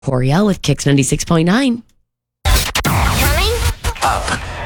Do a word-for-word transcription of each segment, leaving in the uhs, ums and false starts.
Coriel with Kicks ninety-six point nine. Coming up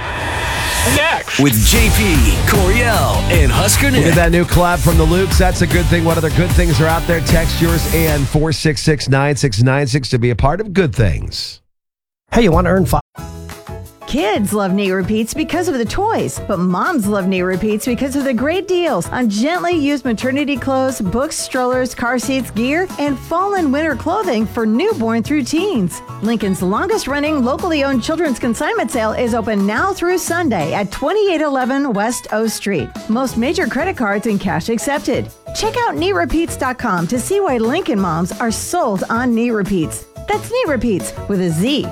next with J P, Coriel, and Husker Nick. Look at that new collab from the Lukes. That's a good thing. What other good things are out there? Text yours and four six six, nine six nine six to be a part of good things. Hey, you want to earn five? Kids love Neat Repeats because of the toys, but moms love Neat Repeats because of the great deals on gently used maternity clothes, books, strollers, car seats, gear, and fall and winter clothing for newborn through teens. Lincoln's longest-running, locally owned children's consignment sale is open now through Sunday at twenty-eight eleven West O Street. Most major credit cards and cash accepted. Check out neat repeats dot com to see why Lincoln moms are sold on Neat Repeats. That's Neat Repeats with a Z.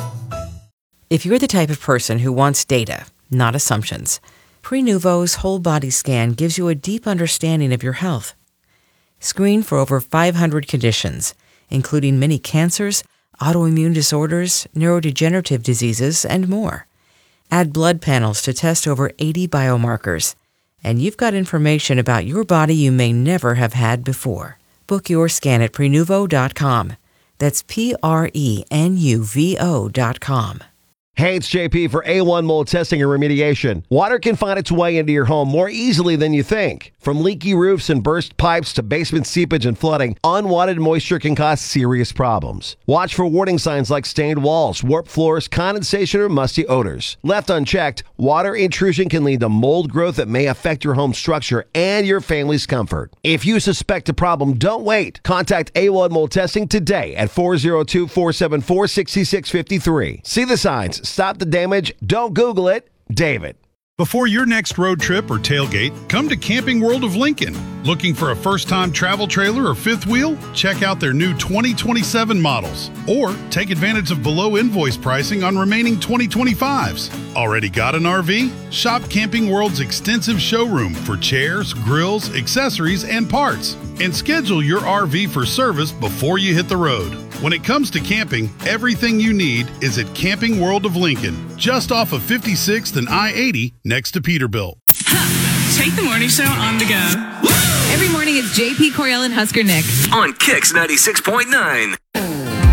If you're the type of person who wants data, not assumptions, Prenuvo's whole body scan gives you a deep understanding of your health. Screen for over five hundred conditions, including many cancers, autoimmune disorders, neurodegenerative diseases, and more. Add blood panels to test over eighty biomarkers, and you've got information about your body you may never have had before. Book your scan at Prenuvo dot com. That's P R E N U V O dot com. Hey, it's J P for A one Mold Testing and Remediation. Water can find its way into your home more easily than you think. From leaky roofs and burst pipes to basement seepage and flooding, unwanted moisture can cause serious problems. Watch for warning signs like stained walls, warped floors, condensation, or musty odors. Left unchecked, water intrusion can lead to mold growth that may affect your home structure and your family's comfort. If you suspect a problem, don't wait. Contact A one Mold Testing today at four oh two, four seven four, six six five three. See the signs. Stop the damage. Don't Google it. David. Before your next road trip or tailgate, come to Camping World of Lincoln. Looking for a first-time travel trailer or fifth wheel? Check out their new twenty twenty-seven models. Or take advantage of below invoice pricing on remaining twenty twenty-fives. Already got an R V? Shop Camping World's extensive showroom for chairs, grills, accessories, and parts. And schedule your R V for service before you hit the road. When it comes to camping, everything you need is at Camping World of Lincoln, just off of fifty-sixth and I eighty next to Peterbilt. Take the morning show on the go. Woo! Every morning it's J P, Coriel, and Husker Nick. On Kicks ninety-six point nine.